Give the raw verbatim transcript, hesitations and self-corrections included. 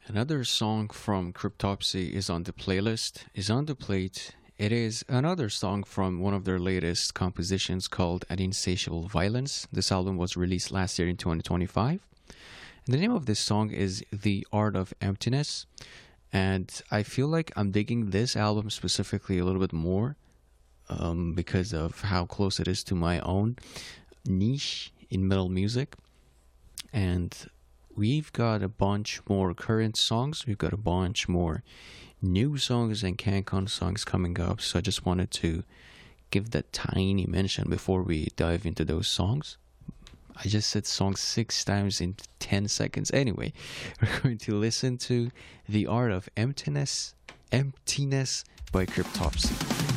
Another song from Cryptopsy is on the playlist, is on the plate. It is another song from one of their latest compositions called An Insatiable Violence. This album was released last year in twenty twenty-five. And the name of this song is The Art of Emptiness. And I feel like I'm digging this album specifically a little bit more um, because of how close it is to my own niche in metal music. And we've got a bunch more current songs. We've got a bunch more new songs and CanCon songs coming up. So I just wanted to give that tiny mention before we dive into those songs. I just said songs six times in ten seconds. Anyway, we're going to listen to The Art of Emptiness, Emptiness by Cryptopsy.